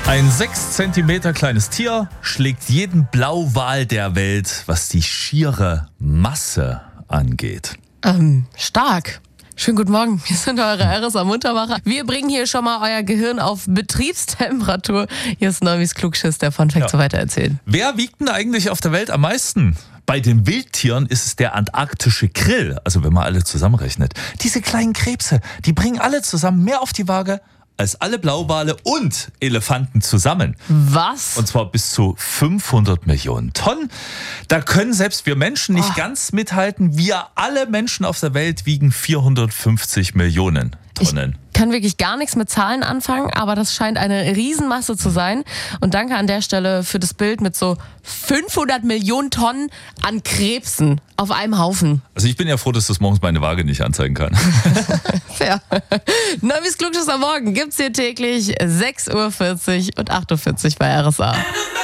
Ein 6 Zentimeter kleines Tier schlägt jeden Blauwal der Welt, was die schiere Masse angeht. Stark. Schönen guten Morgen, wir sind eure RSA Muntermacher. Wir bringen hier schon mal euer Gehirn auf Betriebstemperatur. Hier ist Neuvis Klugschiss, der Fun Fact so weiter erzählt. Wer wiegt denn eigentlich auf der Welt am meisten? Bei den Wildtieren ist es der antarktische Krill, also wenn man alle zusammenrechnet. Diese kleinen Krebse, die bringen alle zusammen mehr auf die Waage als alle Blauwale und Elefanten zusammen. Was? Und zwar bis zu 500 Millionen Tonnen. Da können selbst wir Menschen nicht ganz mithalten. Wir alle Menschen auf der Welt wiegen 450 Millionen Tonnen. Ich kann wirklich gar nichts mit Zahlen anfangen, aber das scheint eine Riesenmasse zu sein. Und danke an der Stelle für das Bild mit so 500 Millionen Tonnen an Krebsen auf einem Haufen. Also ich bin ja froh, dass das morgens meine Waage nicht anzeigen kann. Fair. Neuvis Klugschiss am Morgen gibt's hier täglich 6.40 Uhr und 8.40 Uhr bei RSA.